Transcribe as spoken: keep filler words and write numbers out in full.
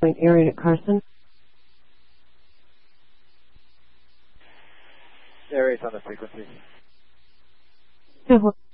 Point area at Carson. Area's on the frequency. Two